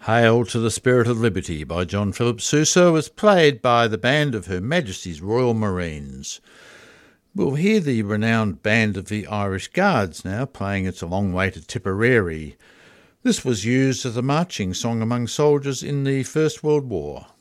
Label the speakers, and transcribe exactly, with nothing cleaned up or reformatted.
Speaker 1: Hail to the Spirit of Liberty by John Philip Sousa was played by the band of Her Majesty's Royal Marines. We'll hear the renowned band of the Irish Guards now playing It's a Long Way to Tipperary. This was used as a marching song among soldiers in the First World War.